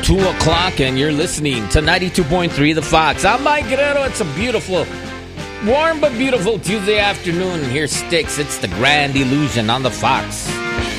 2 o'clock, and you're listening to 92.3 The Fox. I'm Mike Guerrero. It's a beautiful, warm but beautiful Tuesday afternoon. Here sticks. It's the Grand Illusion on The Fox.